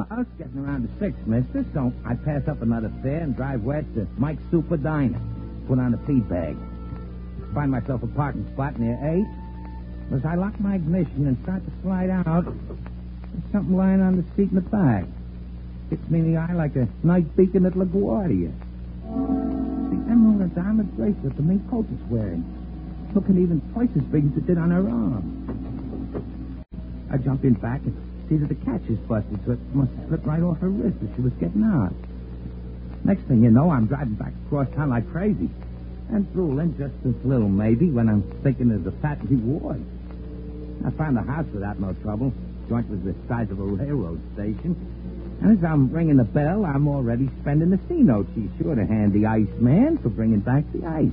Well, it's getting around to 6, mister, so I pass up another fare and drive west to Mike's Super Diner. Put on a feed bag. Find myself a parking spot near 8. As I lock my ignition and start to slide out, there's something lying on the seat in the back. Hits me in the eye like a night beacon at LaGuardia. The emerald and diamond bracelet the mink coat is wearing. Looking even twice as big as it did on her arm. I jump in back and see that the catch is busted, so it must have slipped right off her wrist as she was getting out. Next thing you know, I'm driving back across town like crazy. And drooling just as little, maybe, when I'm thinking of the fat reward. I found the house without no trouble. Joint was the size of a railroad station. And as I'm ringing the bell, I'm already spending the C-note she's sure to hand the ice man for bringing back the ice.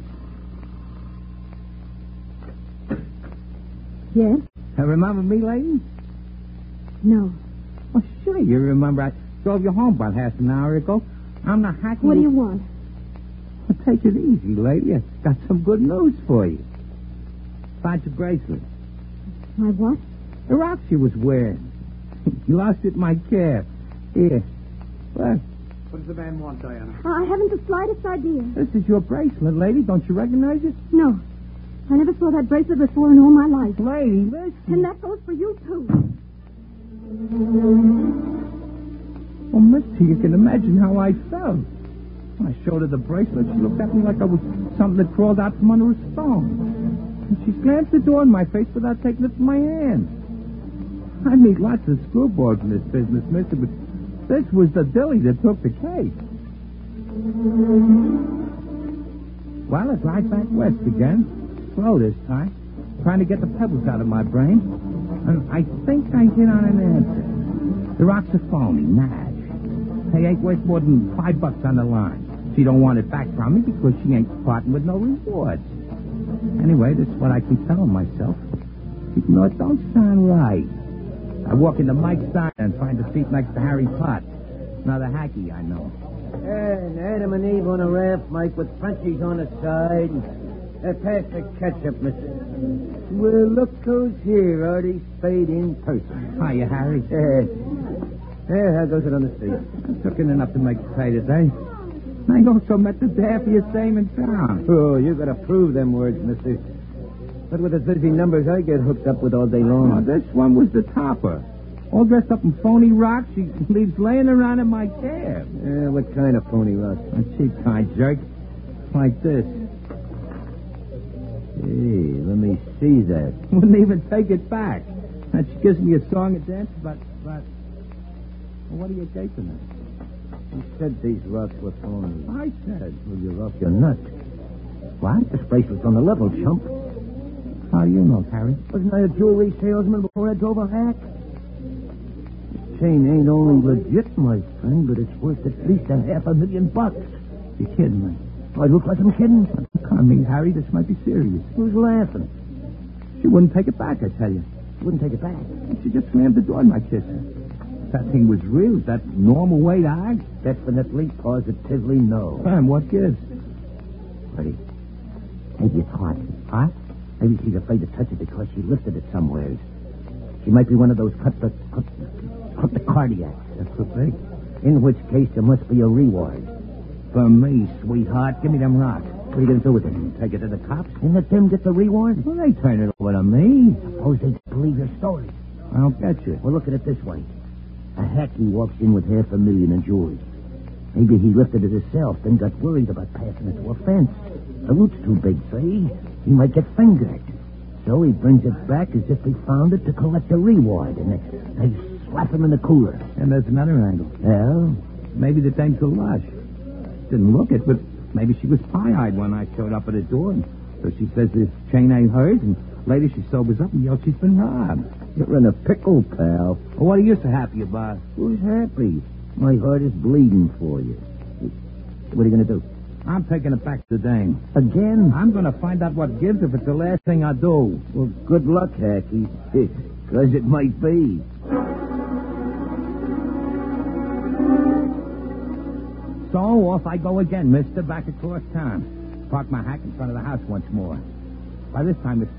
Yes? Remember me, lady? No. Oh, sure you remember. I drove you home about half an hour ago. I'm the hacky... What do you want? Well, take it easy, lady. I've got some good news for you. Found your bracelet. My what? The rock she was wearing. You lost it in my cab. Here. What? What does the man want, Diana? I haven't the slightest idea. This is your bracelet, lady. Don't you recognize it? No. I never saw that bracelet before in all my life. Lady, listen. And that goes for you, too. Well, mister, you can imagine how I felt. When I showed her the bracelet, she looked at me like I was something that crawled out from under a stone. And she glanced the door in my face without taking it from my hand. I meet lots of screwballs in this business, mister, but this was the dilly that took the cake. Well, I drive back west again. Slow this time. Trying to get the pebbles out of my brain. And I think I hit on an answer. The rocks are phony, Nash. They ain't worth more than $5 on the line. She don't want it back from me because she ain't parting with no rewards. Anyway, this is what I keep telling myself. Even though it don't sound right. I walk into Mike's diner and find a seat next to Harry Potts. Another hacky I know. And Adam and Eve on a raft, Mike, with Frenchies on the side. Pass the ketchup, mister. Well, look who's here, Artie Spade in person. Hiya, Harry. How goes it on the street? I took in enough to make pay today. I also met the daffiest dame in town. Oh, you gotta prove them words, mister. But with the busy numbers I get hooked up with all day long. Oh, this one was the topper. All dressed up in phony rocks she leaves laying around in my cab. What kind of phony rock? A cheap kind, jerk. Like this. Hey, let me see that. Wouldn't even take it back. And she gives me a song and dance, but... Well, what are you gaping at? You said these rocks were phony. I said. Well, you're off your nut. What? This bracelet's on the level, chump. How do you know, Harry? Wasn't I a jewelry salesman before I drove a hack? This chain ain't only legit, my friend, but it's worth at least $500,000. You're kidding me. I look like I'm kidding? Come me, Harry. This might be serious. Who's laughing? She wouldn't take it back, I tell you. Wouldn't take it back? She just slammed the door in my kiss. That thing was real. Is that normal way to act? Definitely, positively no. And what gives? Buddy, maybe it's hot. Hot? Maybe she's afraid to touch it because she lifted it somewhere. She might be one of those cut the cardiacs. That could be. In which case, there must be a reward. For me, sweetheart, give me them rocks. What are you going to do with it? Take it to the cops? And let them get the reward? Well, they turn it over to me. Suppose they believe your story. I don't get you. Well, look at it this way. A hacky walks in with $500,000 in jewelry. Maybe he lifted it himself, then got worried about passing it to a fence. The root's too big, see? He might get fingered. So he brings it back as if he found it to collect a reward, and they slap him in the cooler. And there's another angle. Well? Maybe the dame's a lush. Didn't look it, but maybe she was pie-eyed when I showed up at the door. And so she says this chain ain't hers, and later she sobers up and yells she's been robbed. You're in a pickle, pal. Well, what are you so happy about? Who's happy? My heart is bleeding for you. What are you going to do? I'm taking it back to the dame. Again? I'm going to find out what gives if it's the last thing I do. Well, good luck, Hacky. Because it might be. So off I go again, mister, back across town. Park my hack in front of the house once more. By this time, it's